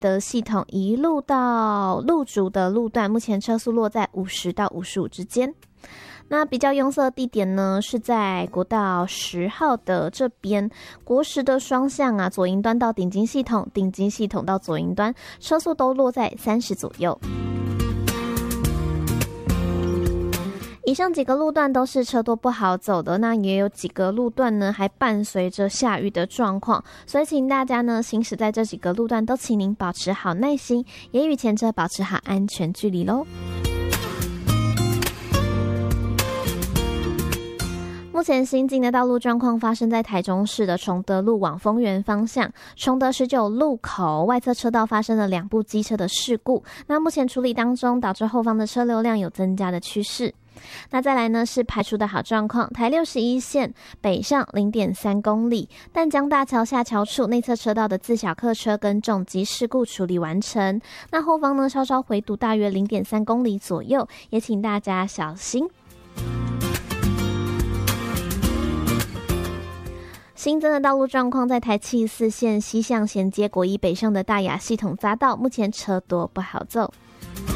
德系统一路到路竹的路段，目前车速落在50到55之间。那比较拥塞的地点呢，是在国道10号的这边，国10的双向啊，左营端到顶金系统，顶金系统到左营端，车速都落在30左右。以上几个路段都是车多不好走的，那也有几个路段呢还伴随着下雨的状况，所以请大家呢行驶在这几个路段都请您保持好耐心，也与前车保持好安全距离咯。目前新进的道路状况发生在台中市的崇德路往丰原方向，崇德19路口外侧车道发生了2部机车的事故，那目前处理当中，导致后方的车流量有增加的趋势。那再来呢是排除的好状况，台61线北上 0.3 公里，淡江大桥下桥处内侧车道的自小客车跟重机事故处理完成，那后方呢稍稍回堵大约 0.3 公里左右，也请大家小心。新增的道路状况，在台74线西向衔接国一北上的大雅系统匝道，目前车多不好走。